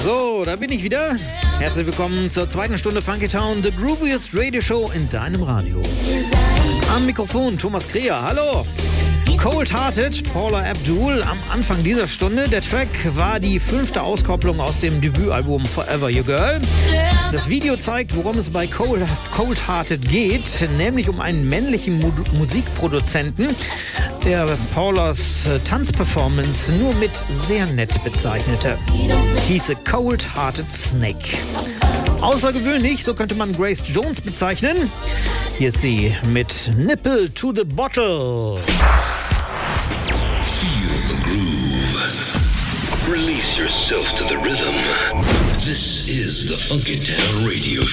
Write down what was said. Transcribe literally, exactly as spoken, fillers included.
So, da bin ich wieder. Herzlich willkommen zur zweiten Stunde Funky Town, the grooviest Radio Show in deinem Radio. Am Mikrofon Thomas Kreher, hallo. Cold Hearted, Paula Abdul am Anfang dieser Stunde. Der Track war die fünfte Auskopplung aus dem Debütalbum Forever Your Girl. Das Video zeigt, worum es bei Cold, Cold Hearted geht, nämlich um einen männlichen Mu- Musikproduzenten, der Paulas Tanzperformance nur mit sehr nett bezeichnete. Hieße Cold Hearted Snake. Außergewöhnlich, so könnte man Grace Jones bezeichnen. Hier ist sie mit Nipple to the Bottle. Feel the groove. Release yourself to the rhythm. This is the Funky Town Radio Show.